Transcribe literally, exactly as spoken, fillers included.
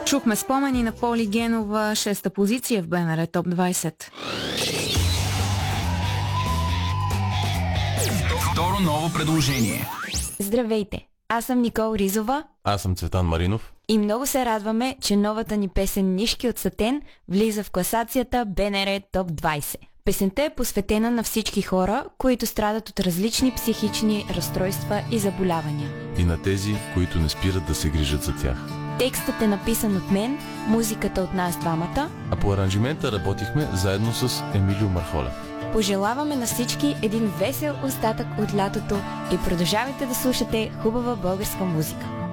Чухме спомени на Поли Генова, шеста позиция в БНР Топ двайсет. Второ ново предложение. Здравейте! Аз съм Никол Ризова. Аз съм Цветан Маринов. И много се радваме, че новата ни песен "Нишки от сатен" влиза в класацията БНР Топ двайсет. Песента е посветена на всички хора, които страдат от различни психични разстройства и заболявания. И на тези, които не спират да се грижат за тях. Текстът е написан от мен, музиката от нас двамата. А по аранжимента работихме заедно с Емилио Мархолев. Пожелаваме на всички един весел остатък от лятото и продължавайте да слушате хубава българска музика.